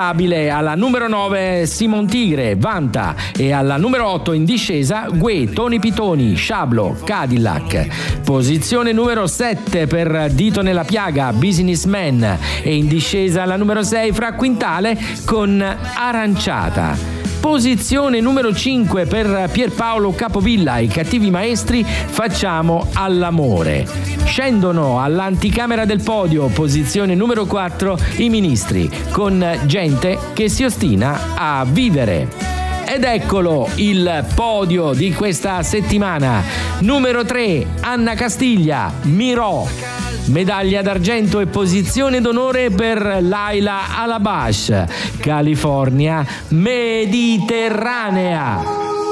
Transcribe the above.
Stabile alla numero 9 Simon Tigre, Vanta, e alla numero 8 in discesa Gue, Tony Pitoni, Sciablo, Cadillac. Posizione numero 7 per Dito nella piaga, Businessman, e in discesa alla numero 6 Fra Quintale con Aranciata. Posizione numero 5 per Pierpaolo Capovilla, I cattivi maestri, Facciamo all'amore. Scendono all'anticamera del podio, posizione numero 4, I ministri, con Gente che si ostina a vivere. Ed eccolo il podio di questa settimana. Numero 3, Anna Castiglia, Mirò. Medaglia d'argento e posizione d'onore per Laila Alabash, California Mediterranea.